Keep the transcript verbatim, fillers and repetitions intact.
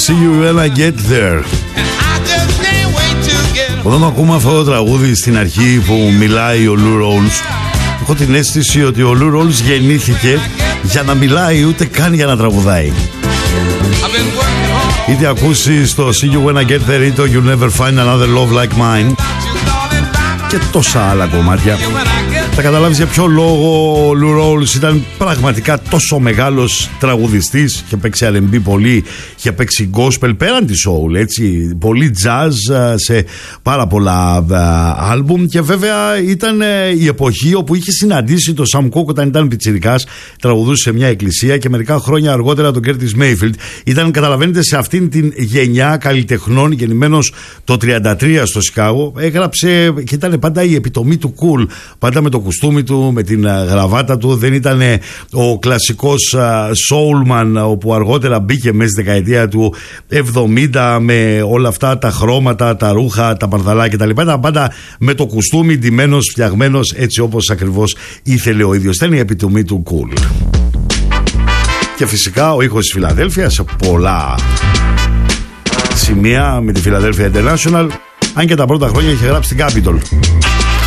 See you when I get there. Όταν ακούμε αυτό το τραγούδι στην αρχή που μιλάει ο Lou Rawls, έχω την αίσθηση ότι ο Lou Rawls γεννήθηκε για να μιλάει, ούτε καν για να τραγουδάει. Είτε ακούσεις το See you when I get there ή το You'll never find another love like mine και τόσα άλλα κομμάτια, θα καταλάβεις για ποιο λόγο ο Lou Rawls ήταν πραγματικά τόσο μεγάλος τραγουδιστής. Είχε παίξει αρ εν μπι πολύ, είχε παίξει gospel πέραν τη soul, έτσι, πολύ jazz σε πάρα πολλά άλμπουμ, και βέβαια ήταν η εποχή όπου είχε συναντήσει το Sam Cooke όταν ήταν πιτσιρικάς, τραγουδούσε σε μια εκκλησία, και μερικά χρόνια αργότερα τον Curtis Mayfield. Ήταν, καταλαβαίνετε, σε αυτήν την γενιά καλλιτεχνών, γεννημένος το τριάντα τρία στο Σικάγο, έγραψε και ήταν πάντα η επιτομή του cool, πάντα με το κουστούμι του, με την γραβάτα του. Δεν ήταν ο κλασικός soulman όπου αργότερα μπήκε μέσα στη δεκαετία του εβδομήντα με όλα αυτά τα χρώματα, τα ρούχα, τα παρδαλά κτλ. Ήταν πάντα με το κουστούμι ντυμένος, φτιαγμένος έτσι όπως ακριβώς ήθελε ο ίδιος. Ήταν η επιτομή του cool. Και φυσικά ο ήχος της Φιλαδέλφειας σε πολλά σημεία με τη Philadelphia International, αν και τα πρώτα χρόνια είχε γράψει την Capitol.